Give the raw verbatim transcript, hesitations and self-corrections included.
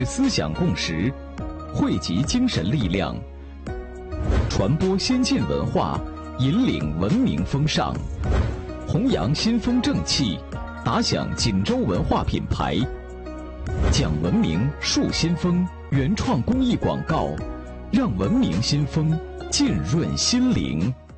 思想共识，汇集精神力量，传播先进文化，引领文明风尚，弘扬新风正气，打响锦州文化品牌，讲文明树新风原创公益广告，让文明新风浸润心灵。